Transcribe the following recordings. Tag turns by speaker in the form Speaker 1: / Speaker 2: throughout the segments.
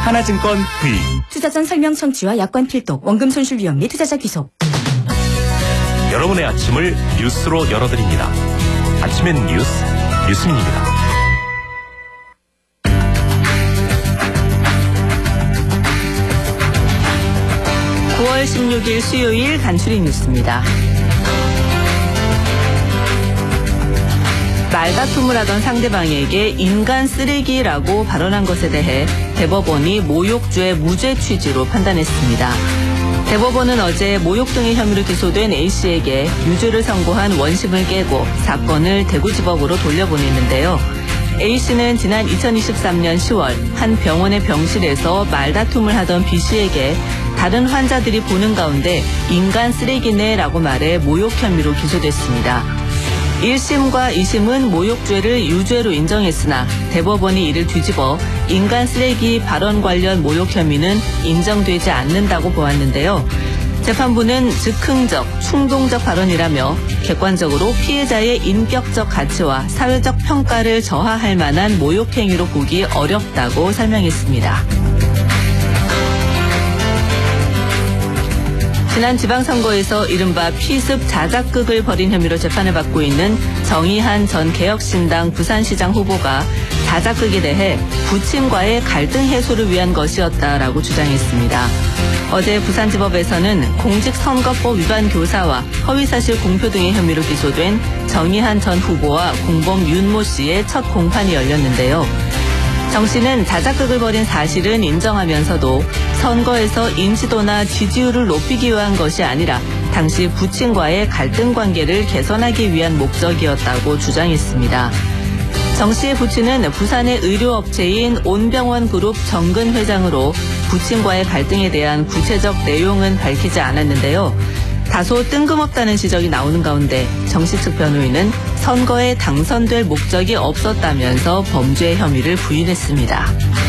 Speaker 1: 하나증권 V.
Speaker 2: 투자전 설명 청취와 약관 필독, 원금 손실 위험 및 투자자 귀속.
Speaker 1: 여러분의 아침을 뉴스로 열어드립니다. 아침엔 뉴스, 유스민입니다.
Speaker 3: (9월 16일) 수요일 간추리 뉴스입니다. 말다툼을 하던 상대방에게 인간 쓰레기라고 발언한 것에 대해 대법원이 모욕죄 무죄 취지로 판단했습니다. 대법원은 어제 모욕 등의 혐의로 기소된 A씨에게 유죄를 선고한 원심을 깨고 사건을 대구지법으로 돌려보냈는데요. A씨는 지난 2023년 10월 한 병원의 병실에서 말다툼을 하던 B씨에게 다른 환자들이 보는 가운데 인간 쓰레기네라고 말해 모욕 혐의로 기소됐습니다. 1심과 2심은 모욕죄를 유죄로 인정했으나 대법원이 이를 뒤집어 인간 쓰레기 발언 관련 모욕 혐의는 인정되지 않는다고 보았는데요. 재판부는 즉흥적, 충동적 발언이라며 객관적으로 피해자의 인격적 가치와 사회적 평가를 저하할 만한 모욕 행위로 보기 어렵다고 설명했습니다. 지난 지방선거에서 이른바 피습 자작극을 벌인 혐의로 재판을 받고 있는 정의한 전 개혁신당 부산시장 후보가 자작극에 대해 부친과의 갈등 해소를 위한 것이었다라고 주장했습니다. 어제 부산지법에서는 공직선거법 위반 교사와 허위사실 공표 등의 혐의로 기소된 정의한 전 후보와 공범 윤모 씨의 첫 공판이 열렸는데요. 정 씨는 자작극을 벌인 사실은 인정하면서도 선거에서 인지도나 지지율을 높이기 위한 것이 아니라 당시 부친과의 갈등 관계를 개선하기 위한 목적이었다고 주장했습니다. 정 씨의 부친은 부산의 의료업체인 온병원그룹 정근 회장으로 부친과의 갈등에 대한 구체적 내용은 밝히지 않았는데요. 다소 뜬금없다는 지적이 나오는 가운데 정 씨 측 변호인은 선거에 당선될 목적이 없었다면서 범죄 혐의를 부인했습니다.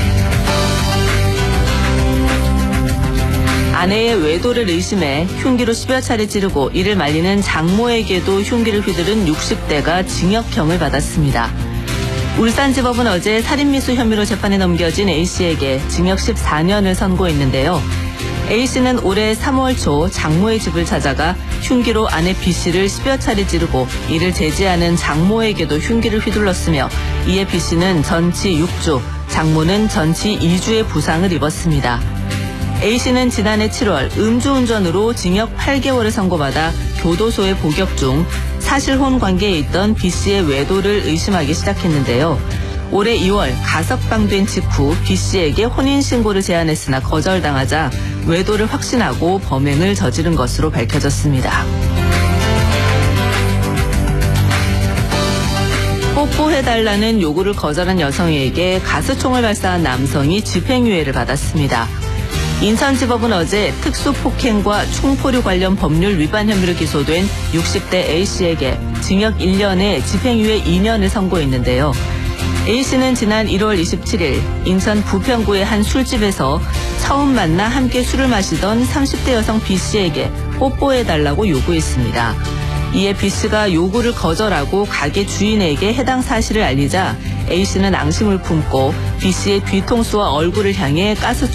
Speaker 3: 아내의 외도를 의심해 흉기로 10여 차례 찌르고 이를 말리는 장모에게도 흉기를 휘두른 60대가 징역형을 받았습니다. 울산지법은 어제 살인미수 혐의로 재판에 넘겨진 A씨에게 징역 14년을 선고했는데요. A씨는 올해 3월 초 장모의 집을 찾아가 흉기로 아내 B씨를 10여 차례 찌르고 이를 제지하는 장모에게도 흉기를 휘둘렀으며 이에 B씨는 전치 6주, 장모는 전치 2주의 부상을 입었습니다. A씨는 지난해 7월 음주운전으로 징역 8개월을 선고받아 교도소에 복역 중 사실혼 관계에 있던 B씨의 외도를 의심하기 시작했는데요. 올해 2월 가석방된 직후 B씨에게 혼인신고를 제안했으나 거절당하자 외도를 확신하고 범행을 저지른 것으로 밝혀졌습니다. 뽀뽀해달라는 요구를 거절한 여성에게 가스총을 발사한 남성이 집행유예를 받았습니다. 인천지법은 어제 특수폭행과 총포류 관련 법률 위반 혐의로 기소된 60대 A씨에게 징역 1년에 집행유예 2년을 선고했는데요. A씨는 지난 1월 27일 인천 부평구의 한 술집에서 처음 만나 함께 술을 마시던 30대 여성 B씨에게 뽀뽀해달라고 요구했습니다. 이에 B씨가 요구를 거절하고 가게 주인에게 해당 사실을 알리자 A씨는 앙심을 품고 B씨의 뒤통수와 얼굴을 향해 가스